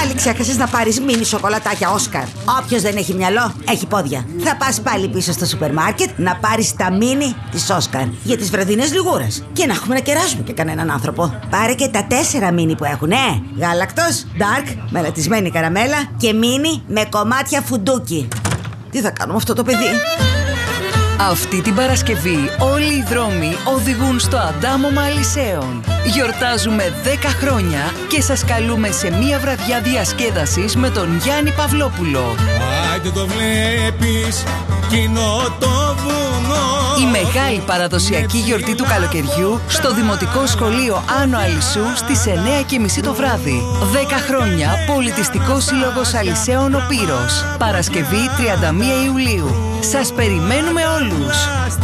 Πάλι ξέχασες να πάρεις μίνι σοκολατάκια Όσκαρ. Όποιος δεν έχει μυαλό, έχει πόδια. Θα πας πάλι πίσω στο σούπερ μάρκετ να πάρεις τα μίνι της Όσκαρ για τις βραδινές λιγούρες. Και να έχουμε να κεράσουμε και κανέναν άνθρωπο. Πάρε και τα 4 μίνι που έχουν, γάλακτος, dark, μελατισμένη καραμέλα και μίνι με κομμάτια φουντούκι. Τι θα κάνουμε αυτό το παιδί? Αυτή την Παρασκευή όλοι οι δρόμοι οδηγούν στο Αντάμωμα Αλυσέων. Γιορτάζουμε 10 χρόνια και σας καλούμε σε μία βραδιά διασκέδασης με τον Γιάννη Παυλόπουλο. Άιντε το βλέπεις, κοινό το βουνό. Η μεγάλη παραδοσιακή γιορτή του καλοκαιριού στο Δημοτικό Σχολείο Άνω Αλυσού στις 9:30 το βράδυ. 10 χρόνια Πολιτιστικός Σύλλογος Αλυσέων Ο Πύρος. Παρασκευή 31 Ιουλίου. Σας περιμένουμε όλους.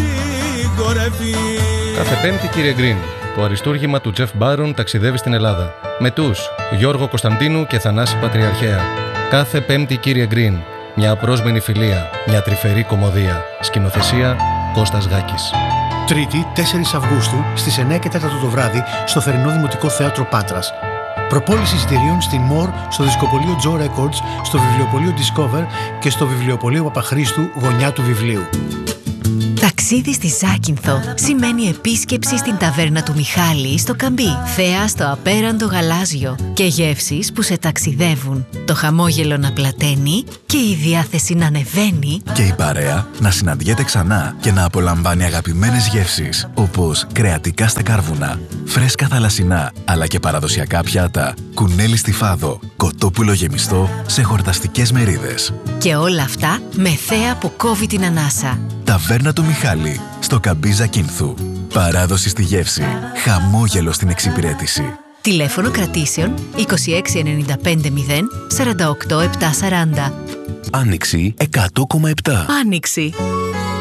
Κάθε Πέμπτη, κύριε Γκριν, το αριστούργημα του Τζεφ Μπάρον ταξιδεύει στην Ελλάδα. Με τους Γιώργο Κωνσταντίνου και Θανάση Πατριαρχαία. Κάθε Πέμπτη, κύριε Γκριν, μια απρόσμενη φιλία, μια τρυφερή κωμωδία. Σκηνοθεσία Κώστας Γάκης. Τρίτη, 4 Αυγούστου, στις 9:04 το βράδυ, στο Θερινό Δημοτικό Θέατρο Πάτρας. Προπόληση εισιτηρίων στην ΜΟΡ, στο δισκοπωλείο Joe Records, στο βιβλιοπωλείο Discover και στο βιβλιοπωλείο Παπαχρήστου, γωνιά του βιβλίου. Ταξίδι στη Ζάκυνθο σημαίνει επίσκεψη στην ταβέρνα του Μιχάλη στο Καμπί. Θέα στο απέραντο γαλάζιο και γεύσεις που σε ταξιδεύουν. Το χαμόγελο να πλαταίνει και η διάθεση να ανεβαίνει. Και η παρέα να συναντιέται ξανά και να απολαμβάνει αγαπημένες γεύσεις όπως κρεατικά στα κάρβουνα, φρέσκα θαλασσινά αλλά και παραδοσιακά πιάτα, κουνέλι στη φάδο, κοτόπουλο γεμιστό σε χορταστικές μερίδες. Και όλα αυτά με θέα που κόβει την ανάσα. Ταβέρνα του Μιχάλη, στο Καμπί Ζακύνθου. Παράδοση στη γεύση, χαμόγελο στην εξυπηρέτηση. Τηλέφωνο κρατήσεων 2695 0 48 740. Άνοιξη 100,7. Άνοιξη.